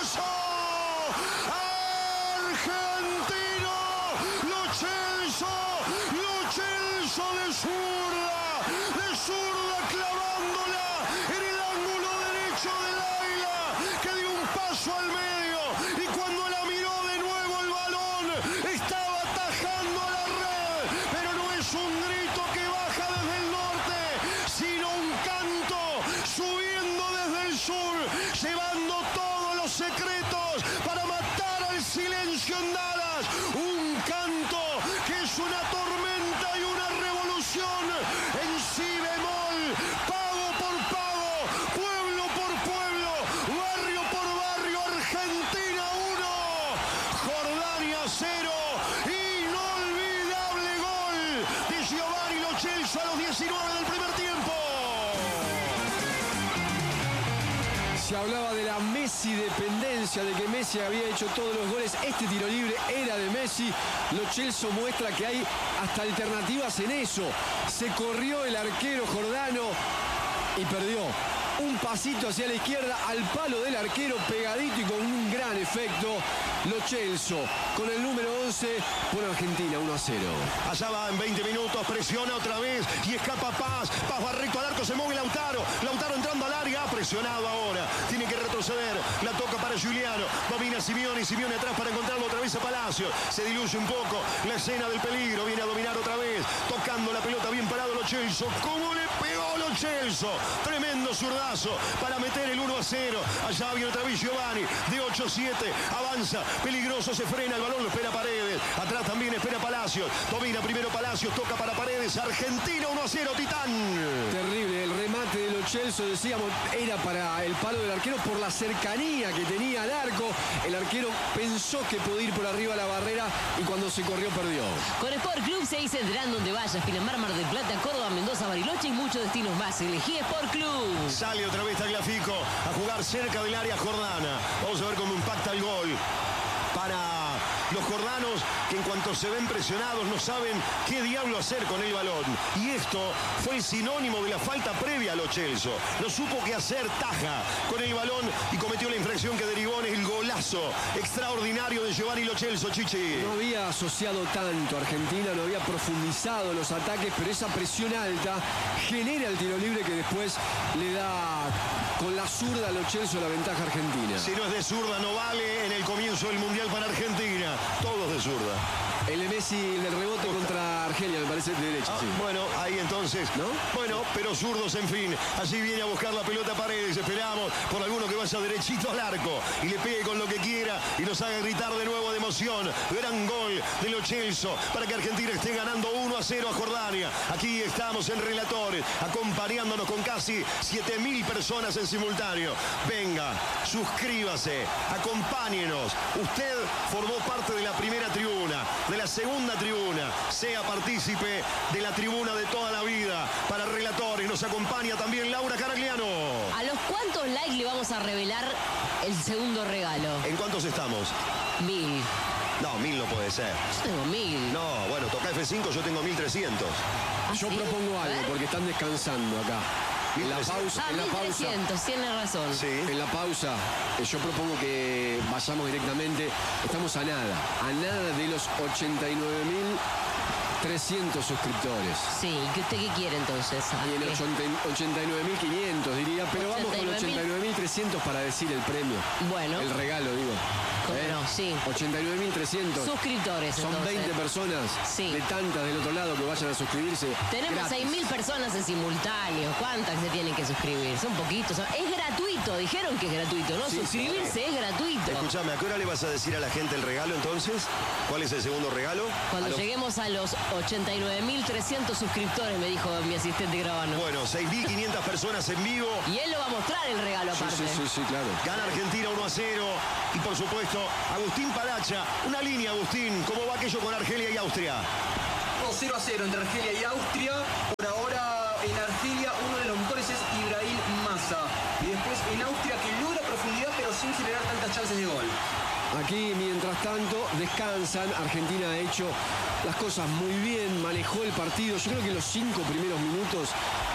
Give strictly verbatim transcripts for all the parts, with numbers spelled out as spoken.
Celso. Argentino. Lo Celso. Lo Celso de zurda. De zurda clavándola en el ángulo derecho del águila, que dio un paso al medio. Y cuando la miró de nuevo el balón, estaba atajando a la red. Pero no es un grito que baja desde el norte, sino un canto subiendo desde el sur, llevando todos los secretos para matar al silencio en Dallas. Un canto que es una tormenta y una revolución en si bemol, pago por pago, pueblo por pueblo, barrio por barrio. Argentina uno, Jordania cero. Inolvidable gol de Giovanni Lo Celso a los diecinueve del primer tiempo. Se hablaba de la Messi dependencia, de que Messi había hecho todos los goles. Este tiro libre era de Messi. Lo Celso muestra que hay hasta alternativas en eso. Se corrió el arquero jordano y perdió. Un pasito hacia la izquierda al palo del arquero, pegadito y con un gran efecto. Lo Celso con el número once por Argentina uno a cero. Allá va en veinte minutos, presiona otra vez y escapa Paz. Paz va recto al arco, se mueve Lautaro. Lautaro entrando al área, ha presionado ahora. Tiene que retroceder, la toca para Giuliano. Domina Simeone, Simeone atrás para encontrarlo otra vez a Palacio. Se diluye un poco la escena del peligro, viene a dominar otra vez. Tocando la pelota, bien parado Lo Celso. ¿Cómo le pegó Lo Celso? Tremendo zurdazo para meter el uno a cero. Allá viene otra vez Giovanni, de ocho a siete. Avanza, peligroso, se frena el balón, lo espera Paredes. Atrás también espera Palacios. Domina primero Palacios, toca para Paredes. Argentina uno a cero, Titán. Terrible, el remate de Lo Celso, decíamos, era para el palo del arquero por la cercanía que tenía al arco. El arquero pensó que podía ir por arriba a la barrera y cuando se corrió perdió. Con Sport Club seguís enterando donde vayas. Pinamar, Mar del Plata, Córdoba, Mendoza, Bariloche y muchos destinos más. Elegí Sport Club. Sale otra vez Tagliafico a jugar cerca del área jordana. Vamos a ver cómo impacta el gol para los jordanos, que en cuanto se ven presionados no saben qué diablo hacer con el balón. Y esto fue el sinónimo de la falta previa a Lo Celso. No supo qué hacer, taja con el balón y cometió la infracción que derivó en el golazo extraordinario de Giovanni Lo Celso, Chichi. No había asociado tanto Argentina, no había profundizado los ataques, pero esa presión alta genera el tiro libre que después le da con la zurda a Lo Celso la ventaja argentina. Si no es de zurda no vale en el comienzo del Mundial para Argentina. Todos de zurda. El de Messi del rebote contra Argelia, me parece, de derecha. Ah, sí. Bueno, ahí entonces, ¿no? Bueno, pero zurdos, en fin. Allí viene a buscar la pelota Paredes. Esperamos por alguno que vaya derechito al arco y le pegue con lo que quiera y nos haga gritar de nuevo de emoción. Gran gol de Lo Celso para que Argentina esté ganando uno a cero a Jordania. Aquí estamos en Relatores, acompañándonos con casi siete mil personas en simultáneo. Venga, suscríbase, acompáñenos. Usted formó parte de la primera tribuna, de la segunda tribuna, sea partícipe de la tribuna de toda la vida. Para Relatores nos acompaña también Laura Caragliano. ¿A los cuántos likes le vamos a revelar el segundo regalo? ¿En cuántos estamos? Mil. No, mil no puede ser. Yo tengo mil. No, bueno, toca F cinco, yo tengo mil trescientos. ¿Ah, Yo sí? propongo A algo, ver. porque están descansando acá. En la pausa, Ah, en la mil pausa. trescientos, tiene razón. Sí. En la pausa, eh, yo propongo que vayamos directamente. Estamos a nada, a nada de los ochenta y nueve mil trescientos suscriptores. Sí, ¿y usted qué quiere entonces? ¿A Y en qué? ochenta y nueve mil quinientos diría, pero vamos con ochenta y nueve mil. ochenta y nueve mil trescientos para decir el premio. Bueno. El regalo, digo. ¿Cómo no? Sí. ochenta y nueve mil trescientos. Suscriptores, Son entonces. veinte personas Sí. de tantas del otro lado que vayan a suscribirse. Tenemos gratis. seis mil personas en simultáneo. ¿Cuántas se tienen que suscribir? Son poquitos. Es gratuito. Dijeron que es gratuito, ¿no? Sí, Suscribirse es gratuito. Escuchame, ¿a qué hora le vas a decir a la gente el regalo entonces? ¿Cuál es el segundo regalo? Cuando A los- lleguemos a los ochenta y nueve mil trescientos suscriptores, me dijo mi asistente grabando. Bueno, seis mil quinientas personas en vivo. Y él lo va a mostrar el regalo Sí, aparte. sí, sí, sí, claro. Gana Argentina uno a cero. Y por supuesto, Agustín Palacha. Una línea, Agustín. ¿Cómo va aquello con Argelia y Austria? No, cero a cero entre Argelia y Austria. Por ahora en Argelia uno de los motores es Ibrahim Massa. Y después en Austria que logra profundidad pero sin generar tantas chances de gol. Aquí, mientras tanto, descansan. Argentina ha hecho las cosas muy bien, manejó el partido. Yo creo que los cinco primeros minutos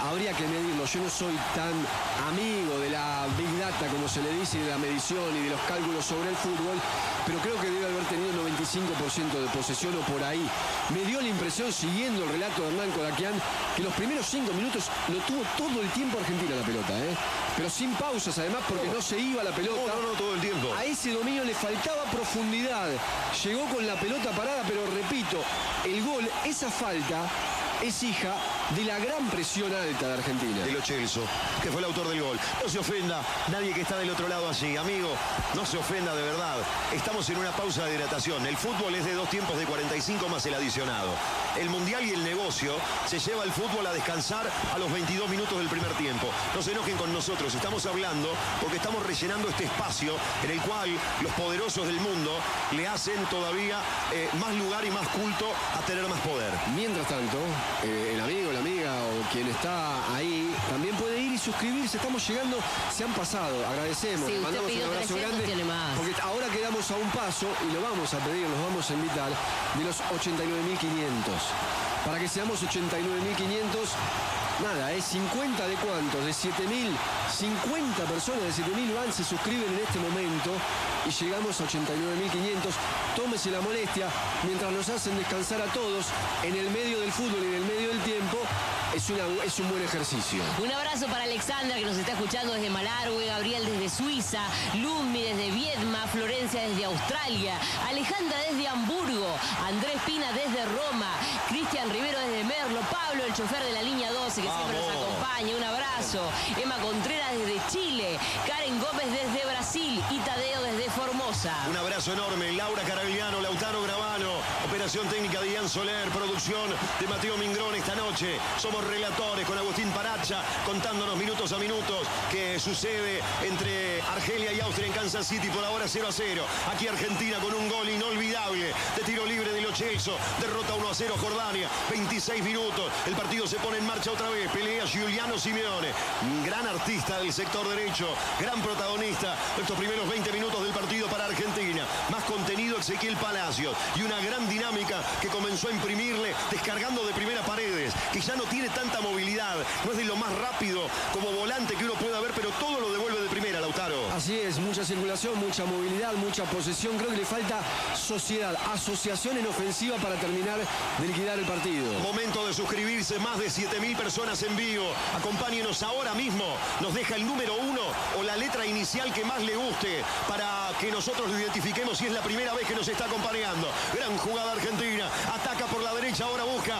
habría que medirlo. Yo no soy tan amigo de la Big Data, como se le dice, de la medición y de los cálculos sobre el fútbol, pero creo que debe haber tenido noventa y cinco por ciento de posesión o por ahí. Me dio la impresión, siguiendo el relato de Hernán Kodakian, que los primeros cinco minutos lo tuvo todo el tiempo Argentina la pelota, ¿eh? Pero sin pausas, además, porque no se iba la pelota. No, no, no, todo el tiempo. A ese dominio le faltaba profundidad. Llegó con la pelota parada, pero repito, el gol, esa falta, es hija de la gran presión alta de Argentina. De Lo Celso, que fue el autor del gol. No se ofenda nadie que está del otro lado allí, amigo. No se ofenda de verdad. Estamos en una pausa de hidratación. El fútbol es de dos tiempos de cuarenta y cinco más el adicionado. El mundial y el negocio se lleva el fútbol a descansar a los veintidós minutos del primer tiempo. No se enojen con nosotros. Estamos hablando porque estamos rellenando este espacio en el cual los poderosos del mundo le hacen todavía eh, más lugar y más culto a tener más poder. Mientras tanto, eh, el amigo, la amiga o quien está ahí también puede ir y suscribirse. Estamos llegando, se han pasado, agradecemos, sí, mandamos un abrazo grande, tiene más. porque ahora quedamos a un paso y lo vamos a pedir, los vamos a invitar, de los ochenta y nueve mil quinientos. Para que seamos ochenta y nueve mil quinientos, nada, es cincuenta de cuántos, de siete mil, cincuenta personas de siete mil van, se suscriben en este momento y llegamos a ochenta y nueve mil quinientos. Tómese la molestia, mientras nos hacen descansar a todos en el medio del fútbol y en el medio del tiempo, es, una, es un buen ejercicio. Un abrazo para Alexandra, que nos está escuchando desde Malargüe, Gabriel desde Suiza, Lummi desde Viedma, Florencia desde Australia, Alejandra desde Hamburgo, Andrés Pina desde Roma, Cristian Rivero desde Merlo, Pablo, el chofer de la línea doce, que siempre nos acompaña, un abrazo, Emma Contreras desde Chile, Karen Gómez desde Brasil y Tadeo desde Formosa. Un abrazo enorme, Laura Caragliano, Lautaro Gravano, operación técnica de Ian Soler, producción de Mateo Mingrón esta noche. Somos relatores con Agustín Paracha, contándonos minutos a minutos qué sucede entre Argelia y Austria en Kansas City, por ahora cero a cero. Aquí Argentina con un gol inolvidable de tiro libre de Lo Celso, derrota uno a cero Jordania, veintiséis minutos, el partido se pone en marcha otra vez, pelea Giuliano Simeone, gran artista del sector derecho, gran protagonista de estos primeros veinte minutos del partido para Argentina. Más contenido Ezequiel Palacios y una gran dinámica que comenzó a imprimirle descargando de primera Paredes, que ya no tiene tanta movilidad, no es de lo más rápido como volante que uno pueda ver, pero todo lo devuelve de primera, Lautaro. Así es, mucha circulación, mucha movilidad, mucha posesión. Creo que le falta sociedad, asociación en ofensiva para terminar de liquidar el partido. Momento de suscribirse, más de siete mil personas en vivo. Acompáñenos ahora mismo, nos deja el número uno o la letra inicial que más le guste para que nosotros lo identifiquemos si es la primera vez que nos está acompañando. Gran jugada argentina, ataca por la derecha, ahora busca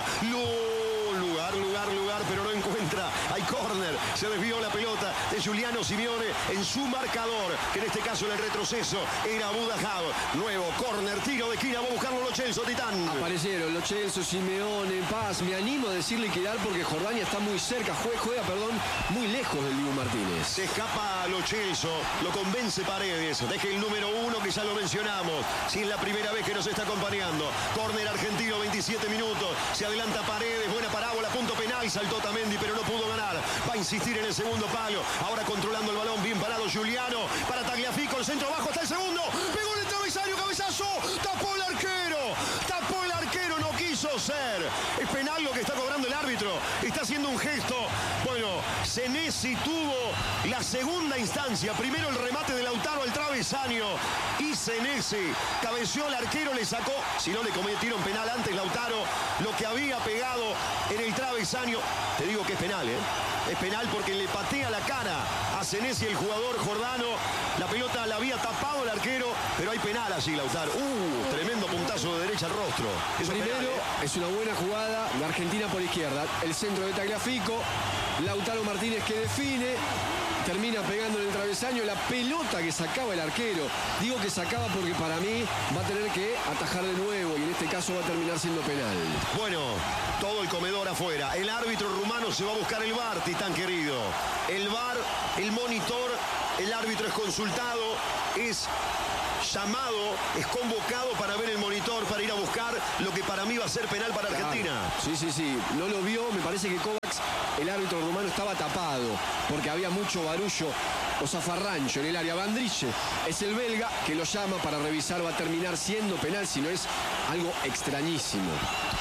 lugar, lugar, lugar, pero no encuentra. Hay córner, se desvió la pelota de Giuliano Simeone en su marcador, que en este caso en el retroceso era Budajab. Nuevo córner, tiro de esquina, va a buscarlo Lo Celso, Titán. Aparecieron Lo Celso, Simeone, Paz. Me animo a decir liquidar porque Jordania está muy cerca, juega, juega perdón, muy lejos del Dibu Martínez. Se escapa Lo Celso, lo convence Paredes, deje el número uno que ya lo mencionamos, si es la primera vez que nos está acompañando. Córner argentino, veintisiete minutos, se adelanta Paredes, buena parábola, punto penal, saltó Tamendi pero no pudo ganar, va a insistir en el segundo palo, ahora controlando el balón, bien parado Giuliano, para Tagliafico, el centro bajo hasta el segundo, pegó en el travesaño, cabezazo, tapó el arquero, tapó el arquero, no quiso ser, es penal lo que está cobrando el árbitro, está haciendo un gesto. Bueno, Senesi tuvo la segunda instancia, primero el remate de Lautaro al travesaño y Senesi cabeció al arquero, le sacó, si no le cometieron penal antes Lautaro, lo que había pegado en el travesaño. Te digo que es penal, ¿eh? Es penal porque le patea la cara a Senesi, el jugador jordano. La pelota la había tapado el arquero, pero hay penal allí, Lautaro. Uh, tremendo puntazo de derecha al rostro. Es Primero, penal, ¿eh? es una buena jugada de Argentina por izquierda. El centro de Tagliafico, Lautaro Martínez que define, termina pegando en el travesaño, la pelota que sacaba el arquero. Digo que sacaba porque para mí va a tener que atajar de nuevo y en este caso va a terminar siendo penal. Bueno, todo el comedor afuera. El árbitro rumano se va a buscar el V A R, Titán querido. El V A R, el monitor, el árbitro es consultado, es llamado, es convocado para ver el monitor, para ir a buscar lo que para mí va a ser penal para Argentina. Claro. Sí, sí, sí. No lo vio, me parece que Kovacs, el árbitro rumano, estaba tapado porque había mucho barullo o zafarrancho en el área. Vandriche es el belga que lo llama para revisar, va a terminar siendo penal, si no es algo extrañísimo.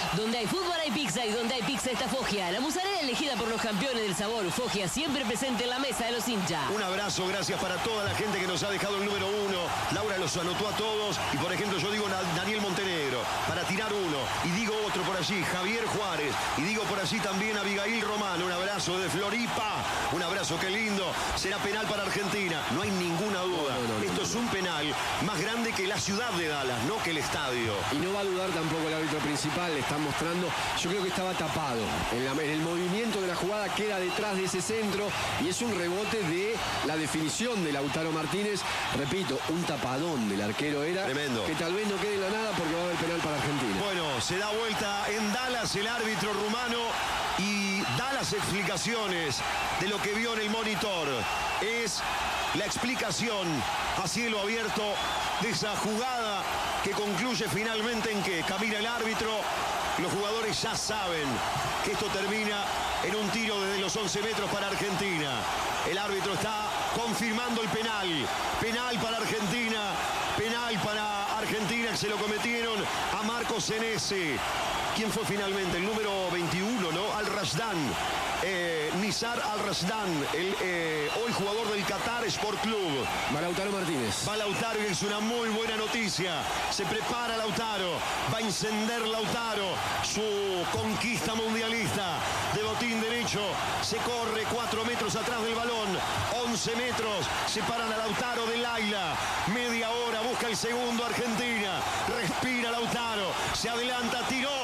Donde hay fútbol hay pizza y donde hay pizza está Foggia. La mozzarella elegida por los campeones del sabor. Foggia siempre presente en la mesa de los hinchas. Un abrazo, gracias para toda la gente que nos ha dejado el número uno. Laura los anotó a todos. Y por ejemplo yo digo Daniel Montenegro para tirar uno. Y digo otro por allí, Javier Juárez. Y digo por allí también Abigail Romano. Un abrazo de Floripa. Un abrazo, qué lindo. Será penal para Argentina. No hay ninguna duda. No, no, no, Esto no, no. es un penal más grande que la ciudad de Dallas, no que el estadio. Y no va a dudar tampoco el árbitro principal. Le están mostrando, yo creo que estaba tapado. En, la, en el movimiento de la jugada queda detrás de ese centro. Y es un rebote de la definición de Lautaro Martínez. Repito, un tapadón del arquero era. Tremendo. Que tal vez no quede en la nada porque va a haber penal para Argentina. Bueno, se da vuelta en Dallas el árbitro rumano y da las explicaciones de lo que vio en el monitor. Es la explicación a cielo abierto de esa jugada que concluye finalmente en que camina el árbitro. Los jugadores ya saben que esto termina en un tiro desde los once metros para Argentina. El árbitro está confirmando el penal. Penal para Argentina. Penal para Argentina que se lo cometieron a Marcos Senesi. ¿Quién fue finalmente? El número veintiuno, ¿no? Al-Rashdan. Eh, Nizar Al-Rashdan, el eh, hoy jugador del Qatar Sport Club. Va Lautaro Martínez. Va Lautaro y es una muy buena noticia. Se prepara Lautaro. Va a encender Lautaro su conquista mundialista. De botín derecho. Se corre cuatro metros atrás del balón. once metros. Separan a Lautaro de Laila. Media hora. Busca el segundo Argentina. Respira Lautaro. Se adelanta. Tiró.